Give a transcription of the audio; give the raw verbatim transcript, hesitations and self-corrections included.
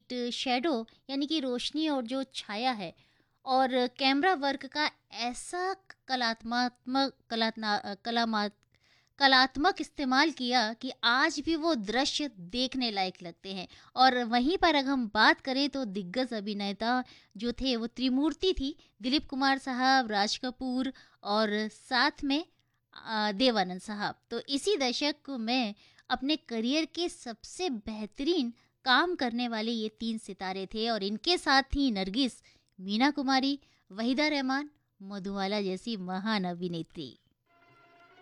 Light shadow यानी कि रोशनी और जो छाया है और कैमरा वर्क का ऐसा कलात्मक कलात्मा कलामा कलात्मक इस्तेमाल किया कि आज भी वो दृश्य देखने लायक लगते हैं। और वहीं पर अगर हम बात करें तो दिग्गज अभिनेता जो थे वो त्रिमूर्ति थी, दिलीप कुमार साहब, राज कपूर और साथ में अ, देवानंद साहब। तो इसी दशक में अपने करियर के सबसे बेहतरीन काम करने वाले ये तीन सितारे थे और इनके साथ थी नरगिस, मीना कुमारी, वहीदा रहमान, मधुबाला जैसी महान अभिनेत्री।